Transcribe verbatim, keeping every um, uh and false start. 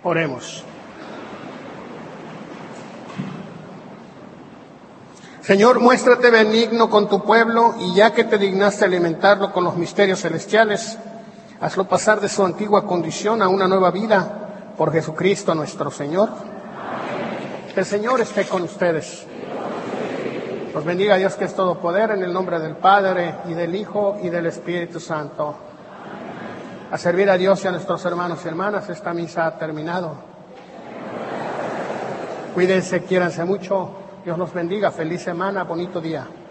Oremos. Señor, muéstrate benigno con tu pueblo, y ya que te dignaste alimentarlo con los misterios celestiales, hazlo pasar de su antigua condición a una nueva vida, por Jesucristo nuestro Señor. El Señor esté con ustedes. Los bendiga Dios, que es todo poder, en el nombre del Padre, y del Hijo, y del Espíritu Santo. A servir a Dios y a nuestros hermanos y hermanas. Esta misa ha terminado. Cuídense, quiéranse mucho. Dios los bendiga. Feliz semana, bonito día.